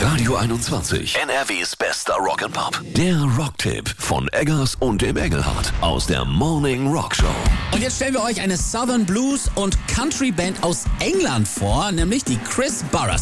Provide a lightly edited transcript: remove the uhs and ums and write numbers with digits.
Radio 21, NRWs bester Rock'n'Pop. Der Rocktipp von Eggers und dem Engelhardt aus der Morning Rock Show. Und jetzt stellen wir euch eine Southern Blues und Country Band aus England vor, nämlich die Chris Barras.